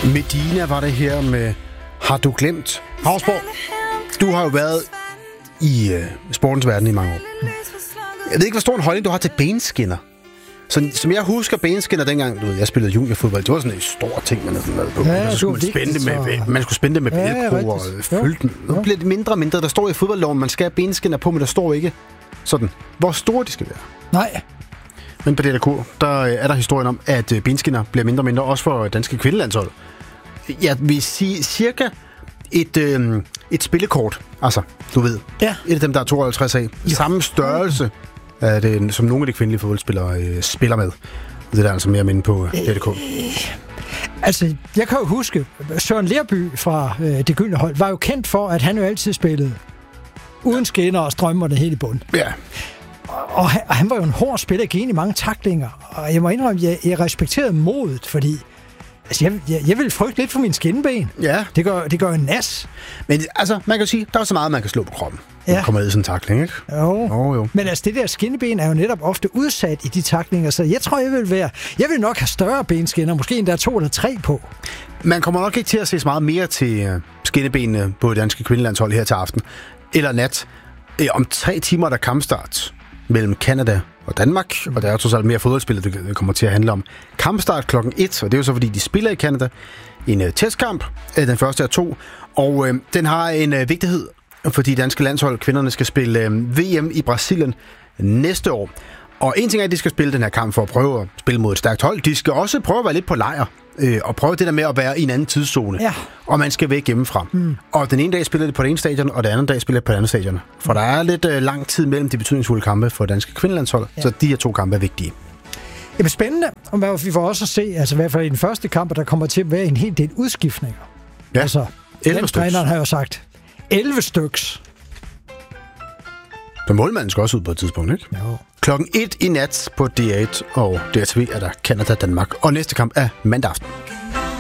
Medina var det her med Har du glemt? Havsborg, du har jo været i sportens verden i mange år. Jeg ved ikke, hvor stor en holdning du har til benskinner. Så, som jeg husker benskinner dengang, du ved, jeg spillede juniorfodbold, det var sådan en stor ting, man havde været på. Ja, så skulle man skulle spænde det med velcro og fylde den. Nu bliver det mindre og mindre. Der står i fodboldloven, man skal have benskinner på, men der står ikke sådan, hvor store de skal være. Nej. Men på DRK, der er der historien om, at benskinner bliver mindre og mindre, også for danske kvindelandshold. Jeg vil sige cirka et spillekort, altså, du ved. Ja. Et af dem, der er 52 af. Jo. Samme størrelse af det, som nogle af de kvindelige fodboldspillere spiller med. Det er der altså mere minde på DRK. Altså, jeg kan jo huske, Søren Lerby fra Det Gyldne Hold var jo kendt for, at han jo altid spillede uden skinner og strømmer det hele i bund. Ja. Og han var jo en hård spiller, gik ind i mange tacklinger. Og jeg må indrømme, at jeg respekterede modet, fordi altså, jeg vil frygte lidt for mine skinben. Ja. Det gør en nas. Men altså, man kan sige, der er så meget, man kan slå på kroppen. Ja. Man kommer ned i sådan en tackling, ikke? Jo. Men altså, det der skinneben er jo netop ofte udsat i de tacklinger, så jeg tror, jeg vil nok have større benskinner, måske endda 2 eller 3 på. Man kommer nok ikke til at se så meget mere til skinnebenene på det danske kvindelandshold her til aften. Eller nat. Om 3 timer er der kampstart mellem Canada og Danmark, og der er trods alt mere fodboldspil, det kommer til at handle om. Kampstart klokken 1, og det er jo så fordi, de spiller i Canada en testkamp, den første af 2, og den har en vigtighed, fordi danske landshold, kvinderne skal spille VM i Brasilien næste år. Og en ting er, at de skal spille den her kamp for at prøve at spille mod et stærkt hold. De skal også prøve at være lidt på lejr, og prøve det der med at være i en anden tidszone. Ja. Og man skal væk hjemmefra. Og den ene dag spiller det på det ene stadion, og den anden dag spiller det på det andet stadion. For der er lidt lang tid mellem de betydningsfulde kampe for danske kvindelandshold, så de her 2 kampe er vigtige. Jamen spændende, og vi får også at se, altså i hvert fald i den første kamp, der kommer til at være en hel del udskiftninger. Ja, altså, 11 styks. Træneren har jo sagt 11 styks. Så målmanden skal også ud på et tidspunkt, ikke? Jo. Klokken 1 i nat på DR1 og DRTV er der Canada-Danmark. Og næste kamp er mandag aften.